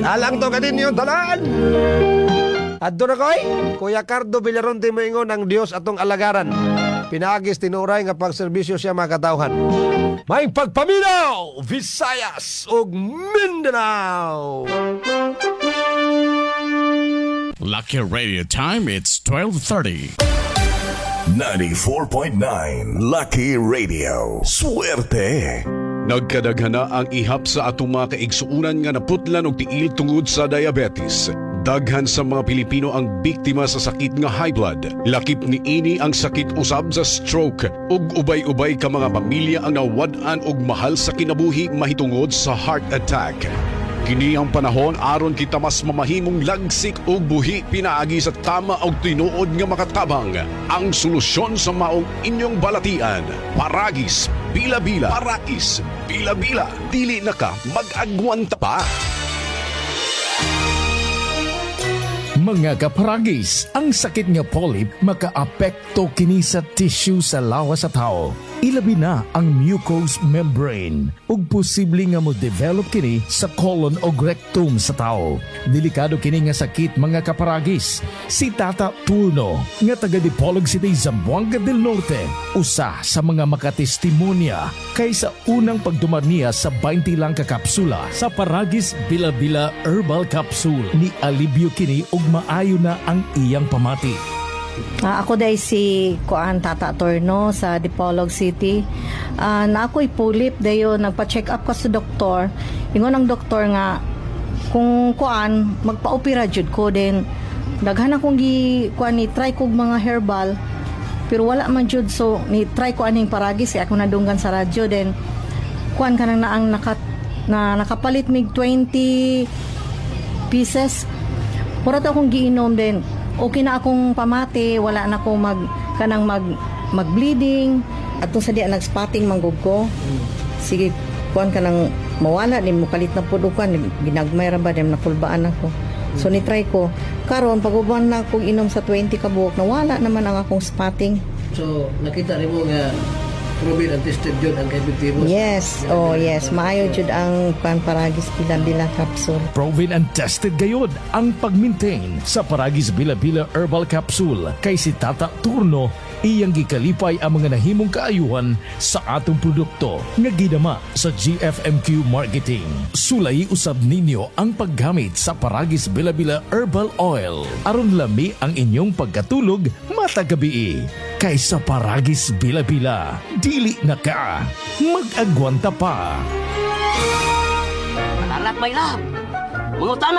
Alang to kadin yung talaan. Adto na koy, Kuya Cardo Villaronte moingon ang Dios atong alagaran. Pinagis tinuray nga pagserbisyo siya makatawhan. May pagpaminaw, Visayas ug Mindanao. Lucky Radio Time, it's 12:30. 94.9 Lucky Radio. Swerte. Nagkadaghana ang ihap sa atong mga kaigsuunan nga naputlan og tiil tungod sa diabetes. Daghan sa mga Pilipino ang biktima sa sakit nga high blood. Lakip ni ini ang sakit usab sa stroke ug ubay-ubay ka mga pamilya ang nawad-an og mahal sa kinabuhi mahitungod sa heart attack. Kini ang panahon aron kita mas mamahimong lagsik og buhi pinaagi sa tama og tinuod nga makatabang. Ang solusyon sa maong inyong balatian. Paragis Bila-Bila. Paragis Bila-Bila. Dili na ka mag-agwanta pa. Mga kaparagis, ang sakit nga polyp makaapekto kini sa tissue sa lawas sa tao. Ilabi na ang mucous membrane ug posible nga mo-develop kini sa colon o rectum sa tao. Delikado kini nga sakit mga kaparagis. Si Tata Turno nga taga Dipolog City, Zamboanga del Norte, usa sa mga makatestimonya kay sa unang pagdumar niya sa 20 lang ka kapsula sa Paragis Bila-Bila Herbal Capsule ni alibyo kini ug maayo na ang iyang pamati. Ako dahil si Kuan Tata Torno sa Dipolog City. Na ako'y pulip dayo nagpa-check up ka sa doktor. Ingon ang doktor nga kung kuan magpa-opera jud ko din. Daghan akong kuan ni try kog mga herbal pero wala man jud, so ni try ko aning Paragis ako nadunggan sa radyo then kuan kanang naang nakapalit mig 20 pieces. Pura to akong giinom din. Okay na akong pamati, wala na akong mag-bleeding. Atong sa diya nag-spotting manggog ko. Sige, kuan ka nang mawala, din mo kalit na po dukan, ginagmay ra ba, din napulbaan ako. So ni-try ko. Karon pag-uban na akong inom sa 20 kabuok, nawala naman ang akong spotting. So nakita rin mo nga proven and tested yun ang epektibo. Yes, yes. Maayo jud ang Paragis Bila-Bila Capsule. Proven and tested gayod ang pag-maintain sa Paragis Bila-Bila Herbal Capsule kay si Tata Turno iyang gikalipay ang mga nahimong kaayuhan sa atong produkto nga gidama sa GFMQ Marketing. Sulay usab ninyo ang paggamit sa Paragis Bila-Bila Herbal Oil aron lami ang inyong pagkatulog matagabi. Kaysa Paragis Bila-Bila, dili na ka mag-agwanta pa. Anak may love, mangutana